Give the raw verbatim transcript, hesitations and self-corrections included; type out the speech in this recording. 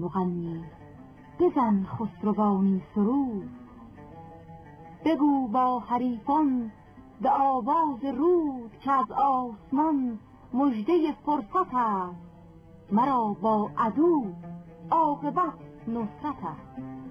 مغنی بزن خسروانی سرود، بگو با حریفان به آواز رود که از آسمان مژده فرصت است، مرا با عدو عاقبت نصرت است.